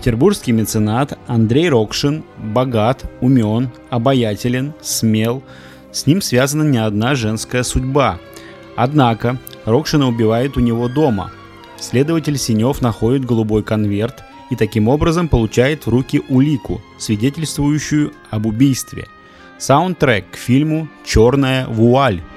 Петербургский меценат Андрей Рокшин богат, умен, обаятелен, смел. С ним связана не одна женская судьба. Однако Рокшина убивает у него дома. Следователь Синев находит голубой конверт и таким образом получает в руки улику, свидетельствующую об убийстве. Саундтрек к фильму «Черная вуаль».